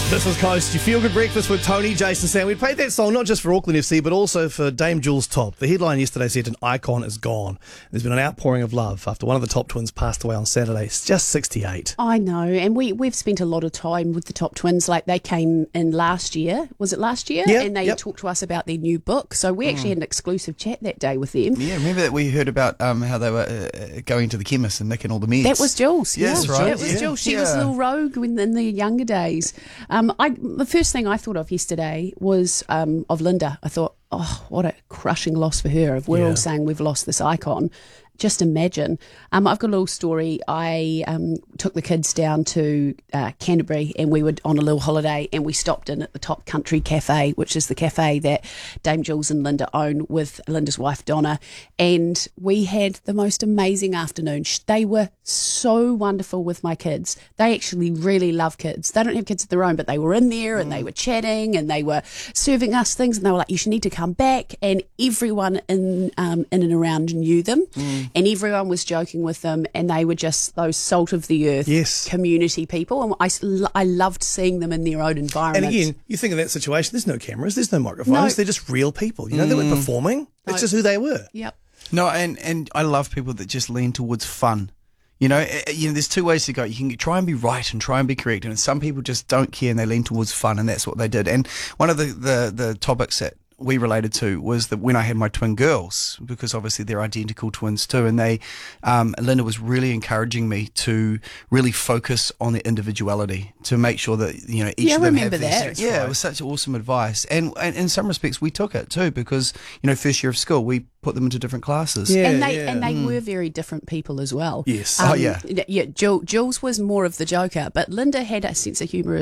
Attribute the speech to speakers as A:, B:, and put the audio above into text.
A: This is Coast, your feel-good breakfast with Tony, Jason, Sam. We played that song not just for Auckland FC, but also for Dame Jules Top. The headline yesterday said an icon is gone. There's been an outpouring of love after one of the Top twins passed away on Saturday. It's just 68.
B: I know, and we've spent a lot of time with the Top twins. Like, they came in last year. Was it last year?
A: Yeah,
B: and they talked to us about their new book. So we actually had an exclusive chat that day with them.
C: Yeah, remember that we heard about how they were going to the chemist and nicking all the meds?
B: That was Jules.
C: Yes,
B: yeah,
C: right.
B: That was Jules. She was a little rogue in the younger days. The first thing I thought of yesterday was of Linda. I thought, oh, what a crushing loss for her. If we're all saying we've lost this icon, just imagine. I've got a little story. I took the kids down to Canterbury, and we were on a little holiday, and we stopped in at the Top Country Cafe, which is the cafe that Dame Jules and Linda own with Linda's wife Donna, and we had the most amazing afternoon. They were so wonderful with my kids. They actually really love kids. They don't have kids of their own, but they were in there and they were chatting and they were serving us things, and they were like, you should need to come back. And everyone in and around knew them. And everyone was joking with them, and they were just those salt of the earth community people. And I loved seeing them in their own environment.
A: And again, you think of that situation, there's no cameras, there's no microphones, they're just real people. You know, they weren't performing. That's just who they were.
B: Yep.
C: No, and I love people that just lean towards fun. You know, there's two ways to go. You can try and be right and try and be correct, and some people just don't care and they lean towards fun, and that's what they did. And one of the topics that we related to was that when I had my twin girls, because obviously they're identical twins too, and they, Linda was really encouraging me to really focus on their individuality, to make sure that, you know, each of them have
B: that.
C: Yeah, it was such awesome advice, and in some respects we took it too, because, you know, first year of school we put them into different classes.
B: And they were very different people as well.
A: Yes.
B: Jules was more of the joker, but Linda had a sense of humour